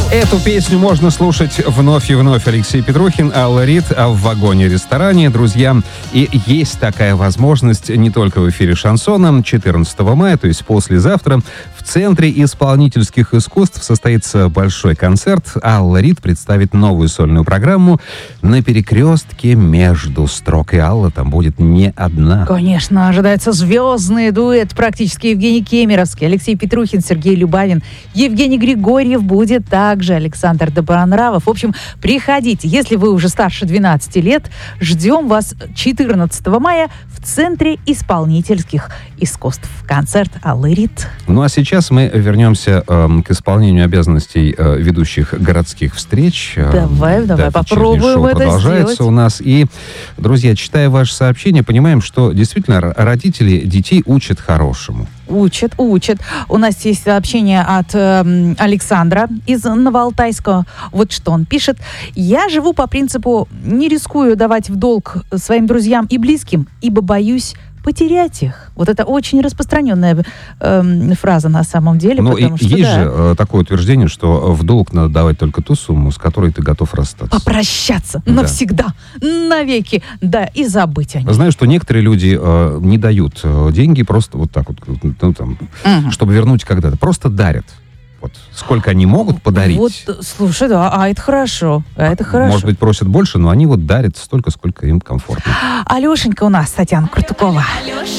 Эту песню можно слушать вновь и вновь. Алексей Петрухин, Алла Рид, а в вагоне-ресторане, друзья. И есть такая возможность не только в эфире шансона. 14 мая, то есть послезавтра, в Центре исполнительских искусств состоится большой концерт. Алла Рид представит новую сольную программу «На перекрестке между строк». И Алла там будет не одна. Конечно, ожидается звездный дуэт. Практически Евгений Кемеровский, Алексей Петрухин, Сергей Любавин, Евгений Григорьев будет также, Александр Добронравов. В общем, приходите. Если вы уже старше 12 лет, ждем вас 14 мая в Центре исполнительских искусств. Концерт Аллы Рид. Ну а сейчас мы вернемся к исполнению обязанностей ведущих городских встреч. Давай попробуем это продолжается сделать. У нас. И, друзья, читая ваше сообщение, понимаем, что действительно родители детей учат хорошему. Учат. У нас есть сообщение от Александра из Новоалтайска. Вот что он пишет. «Я живу по принципу «не рискую давать в долг своим друзьям и близким, ибо боюсь потерять их». Вот это очень распространенная фраза на самом деле. Ну, потому что, есть же такое утверждение, что в долг надо давать только ту сумму, с которой ты готов расстаться. Попрощаться навсегда, навеки, да, и забыть о них. Знаю, что некоторые люди не дают деньги просто вот так вот, ну, там, чтобы вернуть когда-то. Просто дарят. Вот сколько они могут подарить. Вот, слушай, да, это хорошо. Это хорошо. Может быть, просят больше, но они вот дарят столько, сколько им комфортно. Алешенька у нас, Татьяна Куртукова.